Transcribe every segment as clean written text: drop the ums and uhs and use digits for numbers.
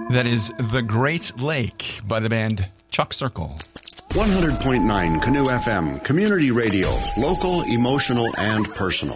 That is The Great Lake by the band Chuck Circle. 100.9 Canoe FM, community radio, local, emotional, and personal.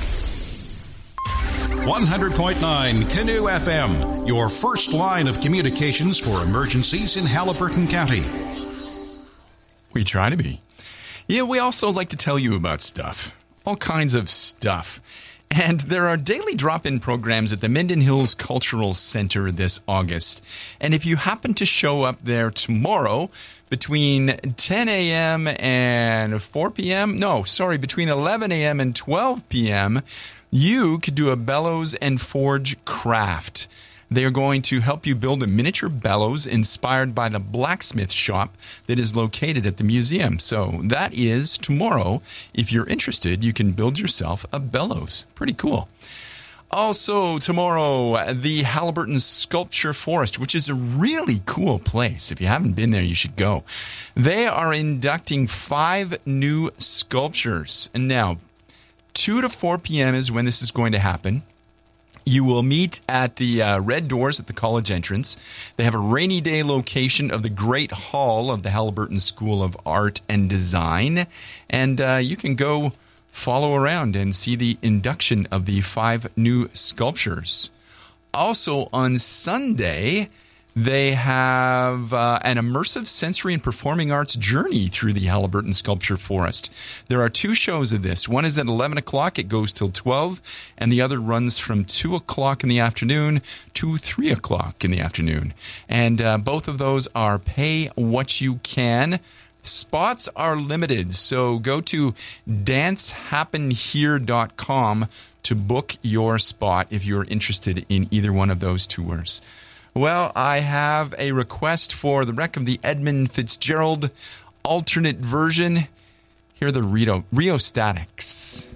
100.9 Canoe FM, your first line of communications for emergencies in Haliburton County. We try to be. Yeah, we also like to tell you about stuff. All kinds of stuff. And there are daily drop-in programs at the Minden Hills Cultural Center this August. And if you happen to show up there tomorrow between 10 a.m. and 4 p.m., between 11 a.m. and 12 p.m., you could do a bellows and forge craft. They are going to help you build a miniature bellows inspired by the blacksmith shop that is located at the museum. So that is tomorrow. If you're interested, you can build yourself a bellows. Pretty cool. Also tomorrow, the Haliburton Sculpture Forest, which is a really cool place. If you haven't been there, you should go. They are inducting 5 new sculptures. And now, 2 to 4 p.m. is when this is going to happen. You will meet at the red doors at the college entrance. They have a rainy day location of the Great Hall of the Haliburton School of Art and Design. And you can go follow around and see the induction of the 5 new sculptures. Also on Sunday, they have an immersive sensory and performing arts journey through the Haliburton Sculpture Forest. There are 2 shows of this. One is at 11 o'clock. It goes till 12. And the other runs from 2 o'clock in the afternoon to 3 o'clock in the afternoon. And both of those are pay what you can. Spots are limited. So go to dancehappenhere.com to book your spot if you're interested in either one of those tours. Well, I have a request for the Wreck of the Edmund Fitzgerald alternate version. Here are the Rheostatics.